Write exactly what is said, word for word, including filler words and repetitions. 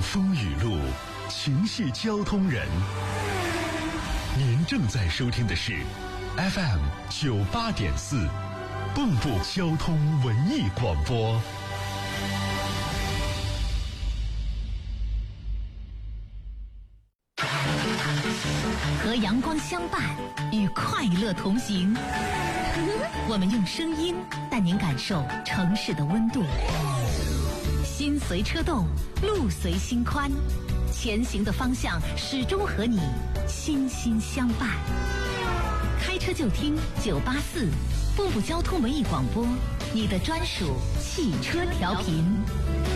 风雨路，情系交通人。您正在收听的是 F M 九八点四，蚌埠交通文艺广播。 和阳光相伴，与快乐同行。我们用声音带您感受城市的温度。心随车动，路随心宽，前行的方向始终和你心心相伴。开车就听九八四，蚌埠交通文艺广播，你的专属汽车调频。